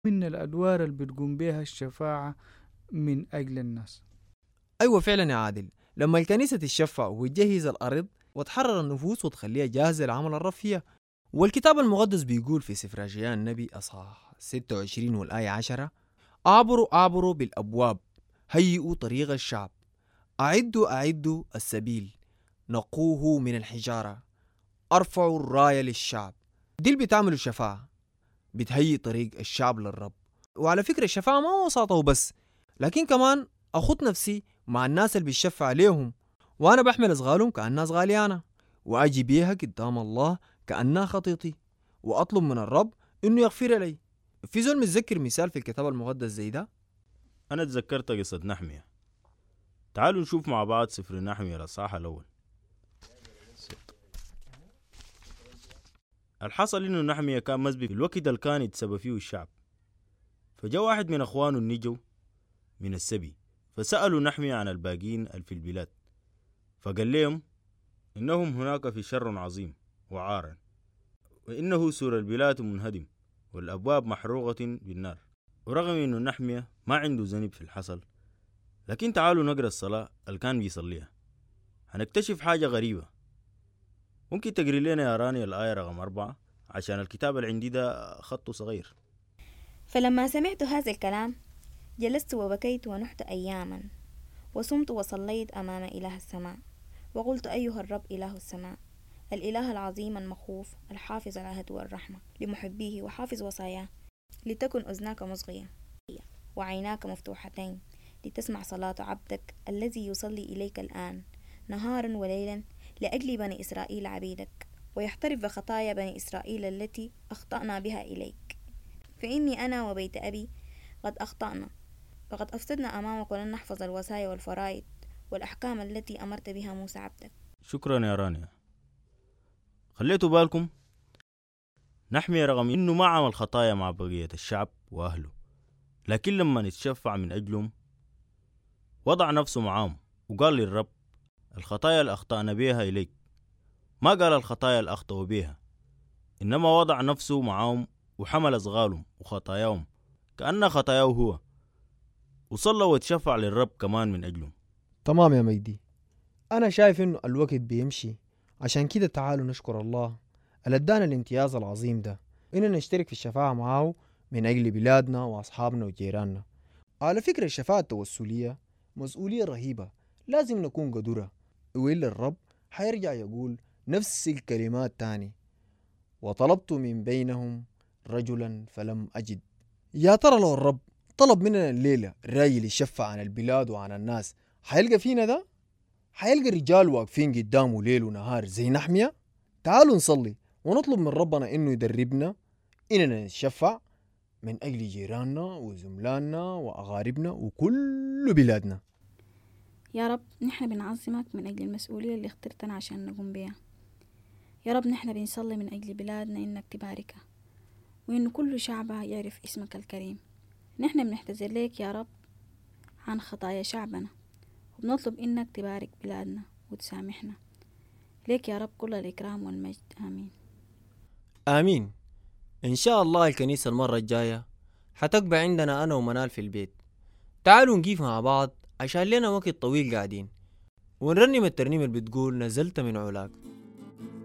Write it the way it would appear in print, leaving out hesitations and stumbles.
من الأدوار اللي بتقوم بها الشفاعة من أجل الناس. أيوة فعلا يا عادل، لما الكنيسة تشفع وتجهز الأرض وتحرر النفوس وتخليها جاهزة لعمل الرب فيها. والكتاب المقدس بيقول في سفر أشعياء النبي أصحاح 26 والآية 10: أعبروا بالأبواب، هيئوا طريق الشعب، أعدوا السبيل، نقوه من الحجارة، أرفعوا الراية للشعب. دي اللي بتعملوا الشفاعة، بتهيئ طريق الشعب للرب. وعلى فكرة الشفاعة ما هو وساطة بس، لكن كمان أخط نفسي مع الناس اللي بيشفع عليهم، وأنا بحمل أصغالهم كأنها أصغالي أنا، وأجي بيها قدام الله كأنها خطيتي، وأطلب من الرب إنه يغفر لي. في زول متذكر مثال في الكتاب المقدس زي ده؟ أنا تذكرت قصة نحمية. تعالوا نشوف مع بعض سفر نحمية الأصحاح الأول. الحصل إنه نحمية كان مسبي في الوقت اللي كان يتسبى فيه الشعب، فجاء واحد من أخوانه النجو من السبي، فسألوا نحمية عن الباقين في البلاد، فقال لهم إنهم هناك في شر عظيم وعار، وإنه سور البلاد منهدم والأبواب محروقة بالنار. ورغم إنه نحمية ما عنده ذنب في الحصل، لكن تعالوا نقرأ الصلاة اللي كان بيصليها، هنكتشف حاجة غريبة. ممكن تقري لنا يا راني الآية رقم 4 عشان الكتاب اللي عندي ده خطه صغير. فلما سمعت هذا الكلام جلست وبكيت ونحت أياما، وصمت وصليت أمام إله السماء، وقلت أيها الرب إله السماء، الإله العظيم المخوف الحافظ العهد والرحمة لمحبيه وحافظ وصاياه، لتكن أذناك مصغية وعيناك مفتوحتين لتسمع صلاة عبدك الذي يصلي إليك الآن نهارا وليلا لأجل بني إسرائيل عبيدك، ويحترف بخطايا بني إسرائيل التي أخطأنا بها إليك. فإني أنا وبيت أبي قد أخطأنا، وقد أفسدنا أمامك، ولن نحفظ الوصايا والفرائض والأحكام التي أمرت بها موسى عبدك. شكرا يا رانيا. خليتوا بالكم نحمية رغم إنه ما عمل خطايا مع بقية الشعب وأهله، لكن لما نتشفع من أجلهم وضع نفسه معاهم وقال للرب الخطايا اللي أخطأنا بيها إليك. ما قال الخطايا اللي أخطأوا بيها، إنما وضع نفسه معاهم وحمل أصغالهم وخطاياهم كأنها خطاياه هو، وصلى وتشفع للرب كمان من أجلهم. تمام يا مجدي، أنا شايف إنه الوقت بيمشي، عشان كده تعالوا نشكر الله اللي ادانا الامتياز العظيم ده إننا نشترك في الشفاعة معاه من أجل بلادنا وأصحابنا وجيراننا. على فكرة الشفاعة التوسلية مسؤولية رهيبة، لازم نكون قدرة، وإلا الرب حيرجع يقول نفس الكلمات تاني: وطلبت من بينهم رجلا فلم أجد. يا ترى لو الرب طلب مننا الليلة راجل يشفع عن البلاد وعن الناس، حيلقى فينا ده؟ حيلقى رجال واقفين قدامه ليل ونهار زي نحمية؟ تعالوا نصلي ونطلب من ربنا إنه يدربنا إننا نتشفع من أجل جيراننا وزملاننا وأغاربنا وكل بلادنا. يا رب نحن بنعظمك من أجل المسؤولية اللي اخترتنا عشان نقوم بها. يا رب نحن بنصلي من أجل بلادنا إنك تباركها، وإن كل شعبها يعرف اسمك الكريم. نحن بنحتذر لك يا رب عن خطايا شعبنا، وبنطلب إنك تبارك بلادنا وتسامحنا. ليك يا رب كل الإكرام والمجد، آمين. آمين. إن شاء الله الكنيسة المرة الجاية حتقبع عندنا أنا ومنال في البيت. تعالوا نقيف مع بعض عشان لنا وقت طويل قاعدين ونرنم الترنيمة اللي بتقول نزلت من علاك.